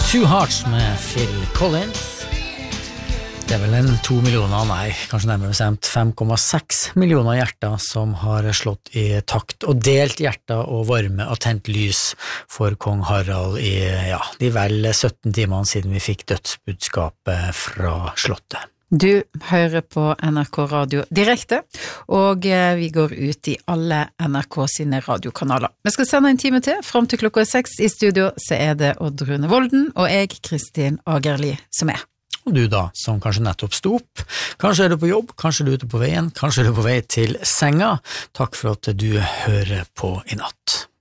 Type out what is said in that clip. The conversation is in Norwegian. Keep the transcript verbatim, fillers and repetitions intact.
Two Hearts med Phil Collins. Det er vel en to millioner, nei, kanskje nærmere bestemt fem komma seks millioner hjerter som har slått i takt og delt hjerter og varme og tent lys for kong Harald i, ja, de vel sytten timene siden vi fikk dødsbudskapet fra slottet. Du hører på N R K Radio direkte, og vi går ut i alle N R K sine radiokanaler. Vi skal sende en time til, frem til klokka seks i studio, så er det Odd Rune Volden og jeg, Kristin Agerli, som er. Og du da, som kanskje nettopp sto opp, kanskje er du på jobb, kanskje er du ute på veien, kanskje er du på vei til senga. Takk for at du hører på i natt.